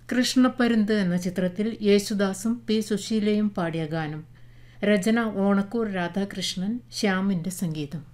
കൃഷ്ണപ്പരുന്ത് എന്ന ചിത്രത്തിൽ യേശുദാസും പി സുശീലയും പാടിയ ഗാനം. രചന ഓണക്കൂർ രാധാകൃഷ്ണൻ, ശ്യാമിൻ്റെ സംഗീതം.